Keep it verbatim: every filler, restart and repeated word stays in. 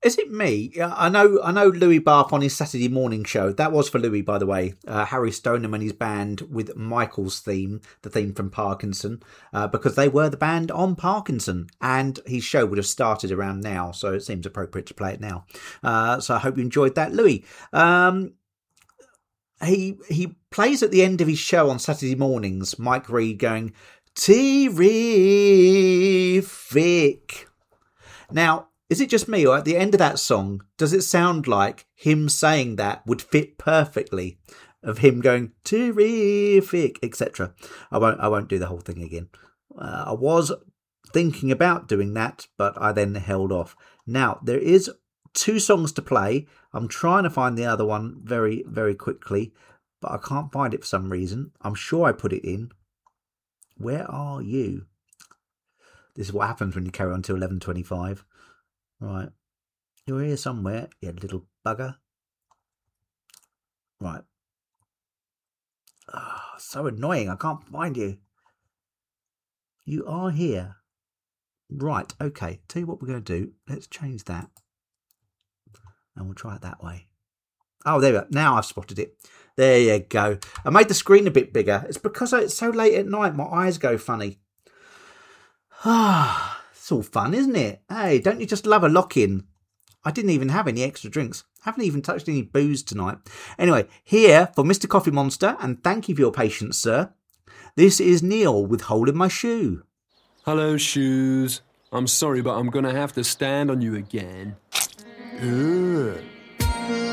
Is it me? Yeah, I know I know Louis Bath on his Saturday morning show. That was for Louis, by the way. Uh, Harry Stoneham and his band with Michael's theme, the theme from Parkinson, uh, because they were the band on Parkinson. And his show would have started around now, so it seems appropriate to play it now. Uh, so I hope you enjoyed that, Louis. Um, he, he plays at the end of his show on Saturday mornings, Mike Reid going, terrific. Now, is it just me, or at the end of that song, does it sound like him saying that would fit perfectly, of him going terrific, et cetera? I won't. I won't do the whole thing again. Uh, I was thinking about doing that, but I then held off. Now there is two songs to play. I'm trying to find the other one very, very quickly, but I can't find it for some reason. I'm sure I put it in. Where are you? This is what happens when you carry on to eleven twenty-five. Right, you're here somewhere, you little bugger. Right. Oh, so annoying, I can't find you. You are here. Right, okay, tell you what we're going to do. Let's change that. And we'll try it that way. Oh, there we go. Now I've spotted it. There you go. I made the screen a bit bigger. It's because it's so late at night, my eyes go funny. Ah. It's all fun, isn't it? Hey, don't you just love a lock-in? I didn't even have any extra drinks. Haven't even touched any booze tonight. Anyway, here for Mister Coffee Monster, and thank you for your patience, sir. This is Neil with Hole in My Shoe. Hello, Shoes. I'm sorry, but I'm going to have to stand on you again. Ugh.